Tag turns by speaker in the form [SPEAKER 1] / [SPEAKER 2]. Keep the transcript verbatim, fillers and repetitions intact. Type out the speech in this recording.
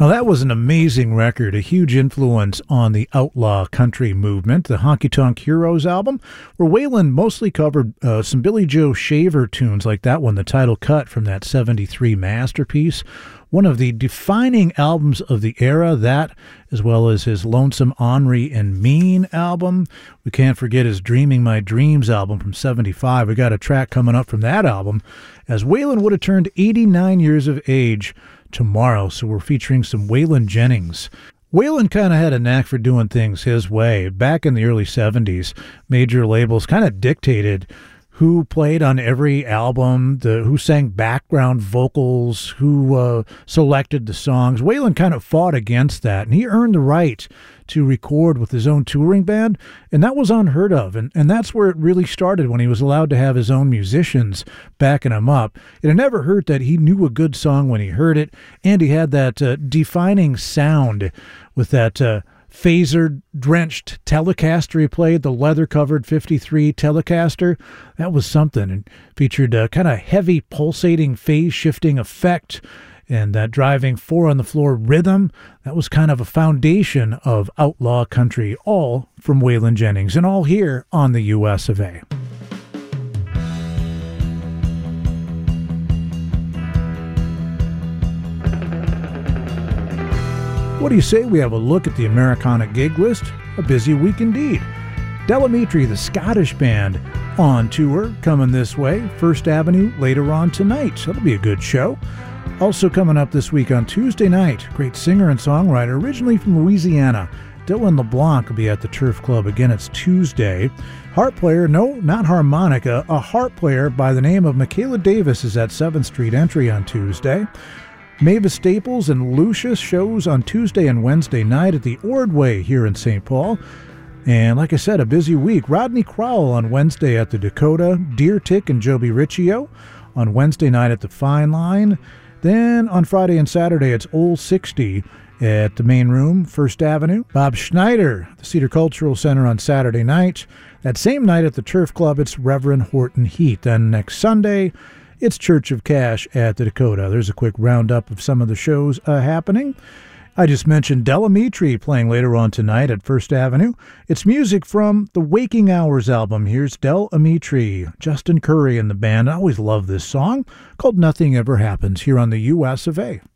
[SPEAKER 1] Well, that was an amazing record, a huge influence on the outlaw country movement, the Honky Tonk Heroes album, where Waylon mostly covered uh, some Billy Joe Shaver tunes like that one, the title cut from that seventy-three masterpiece. One of the defining albums of the era, that as well as his Lonesome Henri and Mean album. We can't forget his Dreaming My Dreams album from seventy-five. We got a track coming up from that album, as Waylon would have turned eighty-nine years of age tomorrow, so we're featuring some Waylon Jennings. Waylon kind of had a knack for doing things his way. Back in the early seventies, major labels kind of dictated who played on every album, the who sang background vocals, who uh, selected the songs. Waylon kind of fought against that, and he earned the right to record with his own touring band, and that was unheard of. And, and that's where it really started, when he was allowed to have his own musicians backing him up. It had never hurt that he knew a good song when he heard it, and he had that uh, defining sound with that uh, phaser-drenched Telecaster he played, the leather-covered fifty-three Telecaster. That was something, and featured a kind of heavy, pulsating, phase-shifting effect, and that driving four-on-the-floor rhythm. That was kind of a foundation of outlaw country, all from Waylon Jennings, and all here on the U S of A. What do you say we have a look at the Americana gig list? A busy week indeed. Del Amitri, the Scottish band, on tour, coming this way. First Avenue later on tonight. That'll be a good show. Also coming up this week on Tuesday night, great singer and songwriter, originally from Louisiana, Dylan LeBlanc will be at the Turf Club. Again, it's Tuesday. Harp player, no, not harmonica, a harp player by the name of Michaela Davis is at seventh Street Entry on Tuesday. Mavis Staples and Lucius shows on Tuesday and Wednesday night at the Ordway here in Saint Paul. And like I said, a busy week. Rodney Crowell on Wednesday at the Dakota, Deer Tick and Joby Riccio on Wednesday night at the Fine Line. Then on Friday and Saturday, it's Old sixty at the main room, First Avenue. Bob Schneider, the Cedar Cultural Center on Saturday night. That same night at the Turf Club, it's Reverend Horton Heat. Then next Sunday, it's Church of Cash at the Dakota. There's a quick roundup of some of the shows uh, happening. I just mentioned Del Amitri playing later on tonight at First Avenue. It's music from the Waking Hours album. Here's Del Amitri, Justin Curry and the band. I always love this song, called Nothing Ever Happens, here on the U S of A.